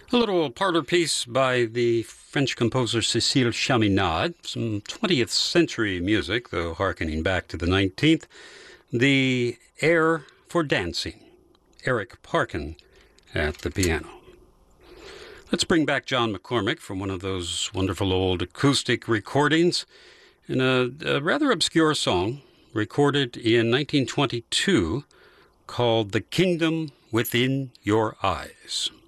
A little parlor piece by the French composer Cécile Chaminade, some 20th century music, though hearkening back to the 19th. The Air for Dancing, Eric Parkin at the piano. Let's bring back John McCormack from one of those wonderful old acoustic recordings in a rather obscure song recorded in 1922 called The Kingdom Within Your Eyes.